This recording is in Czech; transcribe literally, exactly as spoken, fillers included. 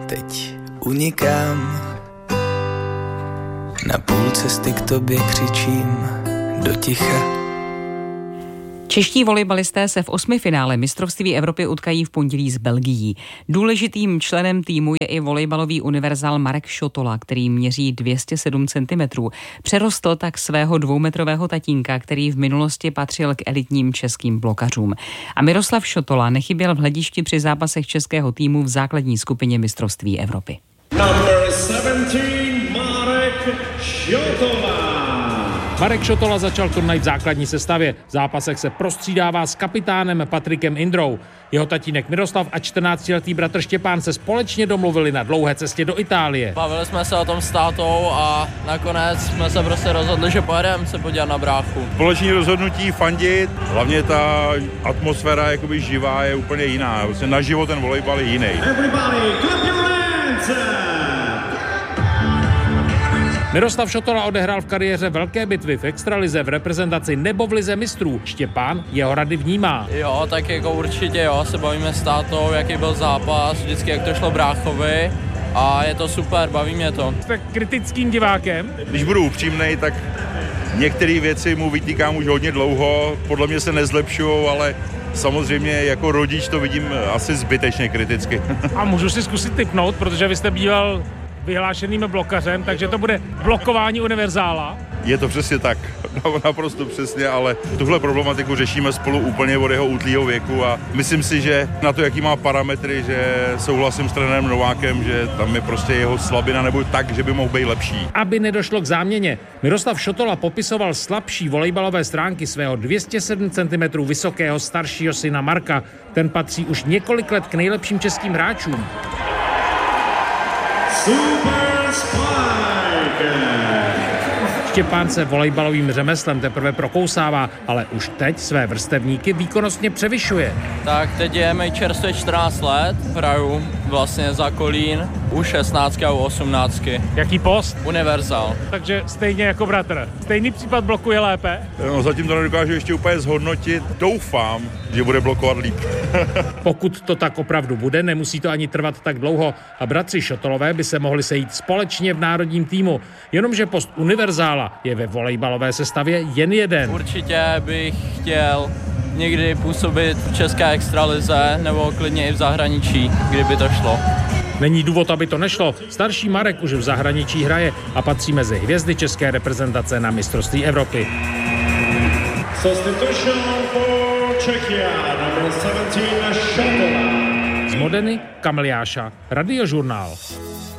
teď unikám. Na půl cesty k tobě křičím do ticha. Čeští volejbalisté se v osmifinále mistrovství Evropy utkají v pondělí s Belgií. Důležitým členem týmu je i volejbalový univerzál Marek Šotola, který měří dvě stě sedm centimetrů. Přerostl tak svého dvoumetrového tatínka, který v minulosti patřil k elitním českým blokařům. A Miroslav Šotola nechyběl v hledišti při zápasech českého týmu v základní skupině mistrovství Evropy. Number sedmnáct, Marek Šotola. Marek Šotola začal turnaj v základní sestavě. V zápasech se prostřídává s kapitánem Patrikem Indrou. Jeho tatínek Miroslav a čtrnáctiletý bratr Štěpán se společně domluvili na dlouhé cestě do Itálie. Bavili jsme se o tom s tátou a nakonec jsme se prostě rozhodli, že pojedeme se podívat na bráchu. Společné rozhodnutí fandit, hlavně ta atmosféra jakoby živá je úplně jiná. Vlastně naživo ten volejbal je jiný. Everybody, clap your hands! Miroslav Šotola odehrál v kariéře velké bitvy v extralize, v reprezentaci nebo v lize mistrů. Štěpán jeho rady vnímá. Jo, tak jako určitě jo, se bavíme s tátou, jaký byl zápas, vždycky jak to šlo bráchovi a je to super, baví mě to. Jste kritickým divákem? Když budu upřímnej, tak některé věci mu vytýkám už hodně dlouho, podle mě se nezlepšujou, ale samozřejmě jako rodič to vidím asi zbytečně kriticky. A můžu si zkusit tipnout, protože vy jste býval vyhlášeným blokařem, takže to bude blokování univerzála. Je to přesně tak, naprosto přesně, ale tuhle problematiku řešíme spolu úplně od jeho útlýho věku a myslím si, že na to, jaký má parametry, že souhlasím s trenérem Novákem, že tam je prostě jeho slabina nebo tak, že by mohl být lepší. Aby nedošlo k záměně, Miroslav Šotola popisoval slabší volejbalové stránky svého dvě stě sedm centimetrů vysokého staršího syna Marka. Ten patří už několik let k nejlepším českým hráčům. Super Spike! Štěpán se volejbalovým řemeslem teprve prokousává, ale už teď své vrstevníky výkonnostně převyšuje. Tak teď je mi čerstvě čtrnáct let, hraju vlastně za Kolín, u šestnáctky a u osmnáctky. Jaký post? Univerzál. Takže stejně jako bratr. Stejný případ blokuje lépe? No, zatím to nedokážu ještě úplně zhodnotit. Doufám, že bude blokovat líp. Pokud to tak opravdu bude, nemusí to ani trvat tak dlouho a bratři Šotolové by se mohli sejít společně v národním týmu. Jenomže post univerzála je ve volejbalové sestavě jen jeden. Určitě bych chtěl někdy působit v české extralize nebo klidně i v zahraničí, kdyby to šlo. Není důvod, aby to nešlo. Starší Marek už v zahraničí hraje a patří mezi hvězdy české reprezentace na mistrovství Evropy. Substitution for Czechia, number sedmnáct, Šotola. Z Modeny Kamiliáša, Radiožurnál.